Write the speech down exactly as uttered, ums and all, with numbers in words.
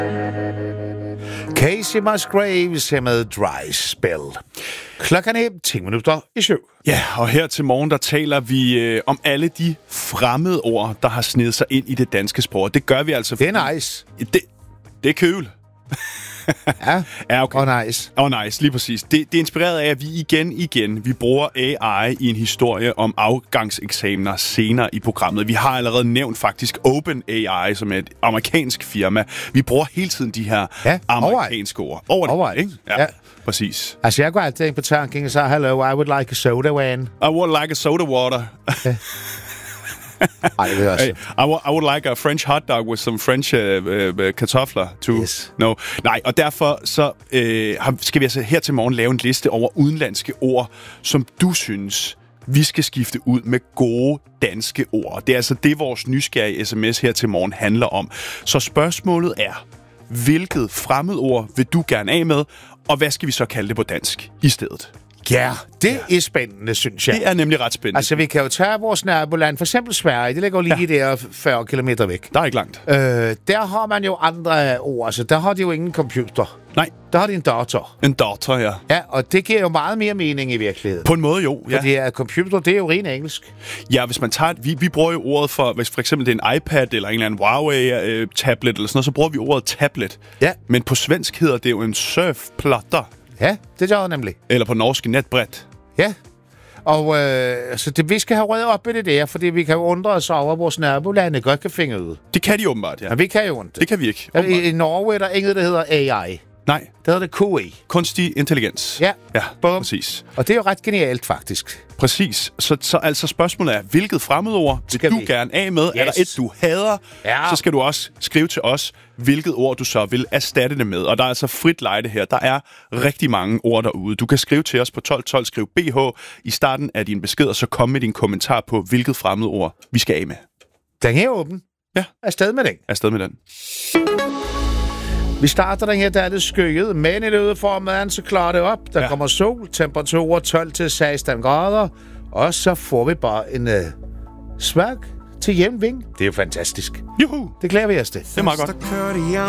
Casey Musgraves med Dry Spell. Klokken er ti minutter i syv. Ja, og her til morgen, der taler vi øh, om alle de fremmede ord, der har snedet sig ind i det danske sprog. Det gør vi altså... Det er nice. Det, det er køl. Ja, ja, okay. Og nice. Og nice, lige præcis. Det, det er inspireret af, at vi igen, igen, vi bruger A I i en historie om afgangseksamener senere i programmet. Vi har allerede nævnt faktisk OpenAI, som er et amerikansk firma. Vi bruger hele tiden de her ja, amerikanske ord. Over det, over ikke? Ja, ja, præcis. Altså, jeg går altid ind på tanken og siger, hello, I would like a soda, Wayne. I would like a soda water. Ja. Ej, det også. Hey, I, w- I would like a French hot dog with some French uh, uh, kartofler too. Yes. No. Nej, og derfor så øh, skal vi altså her til morgen lave en liste over udenlandske ord, som du synes, vi skal skifte ud med gode danske ord. Det er altså det, vores nysgerrige sms her til morgen handler om. Så spørgsmålet er, hvilket fremmedord vil du gerne af med, og hvad skal vi så kalde det på dansk i stedet? Ja, det ja. er spændende, synes jeg. Det er nemlig ret spændende. Altså, vi kan jo tage vores naboland, for eksempel Sverige, det ligger jo lige ja. der fyrre kilometer væk. Der er ikke langt. Øh, der har man jo andre ord, altså der har de jo ingen computer. Nej. Der har de en dator. En dator, ja. Ja, og det giver jo meget mere mening i virkeligheden. På en måde jo, ja. Fordi at computer, det er jo ren engelsk. Ja, hvis man tager... Vi, vi bruger jo ordet for... Hvis for eksempel det er en iPad eller en eller anden Huawei-tablet eller sådan noget, så bruger vi ordet tablet. Ja. Men på svensk hedder det jo en surfplatter. Ja, det gør det nemlig. Eller på norsk netbræt. Ja. Og øh, så det, vi skal have rødt op i det der, fordi vi kan jo undre os over, at vores nabolande godt kan finde ud. Det kan de åbenbart, ja. Men vi kan jo ikke. Det kan vi ikke. Ja, i, I Norge er der inget, der hedder A I. Nej. Det hedder det Q I. Kunstig intelligens. Ja, ja Bum. præcis. Og det er jo ret genialt, faktisk. Præcis. Så, så altså spørgsmålet er, hvilket fremmedord vil skal du vi? gerne af med? Yes. Er der et, du hader? Ja. Så skal du også skrive til os, hvilket ord du så vil erstatte det med. Og der er altså frit lejde her. Der er rigtig mange ord derude. Du kan skrive til os på tolv tolv, skriv B H i starten af din besked, og så kom med din kommentar på, hvilket fremmedord vi skal af med. Den er åben. Ja. Afsted med den. Afsted med den. Vi starter den her, der er lidt skøjet, men i løbet af formiddagen, så klarer det op. Der ja. kommer sol, temperaturer tolv til seksten grader, og så får vi bare en øh, svag til hjemving. Det er jo fantastisk. Juhu! Det glæder vi os til. Det er meget godt.